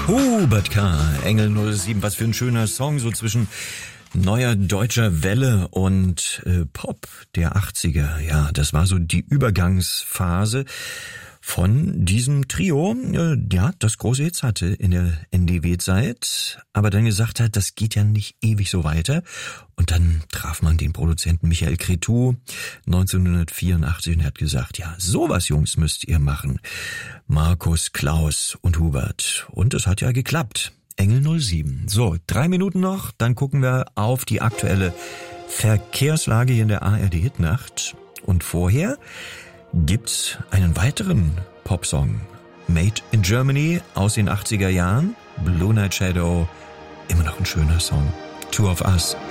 Hubert K., Engel 07, was für ein schöner Song, so zwischen neuer deutscher Welle und Pop der 80er. Ja, das war so die Übergangsphase von diesem Trio, das große Hits hatte in der NDW-Zeit, aber dann gesagt hat, das geht ja nicht ewig so weiter. Und dann traf man den Produzenten Michael Cretu 1984 und er hat gesagt, ja, sowas, Jungs, müsst ihr machen. Markus, Klaus und Hubert. Und es hat ja geklappt. Engel 07. So, 3 Minuten noch, dann gucken wir auf die aktuelle Verkehrslage hier in der ARD-Hitnacht. Und vorher gibt's einen weiteren Popsong. Made in Germany aus den 80er Jahren. Blue Night Shadow. Immer noch ein schöner Song. Two of Us.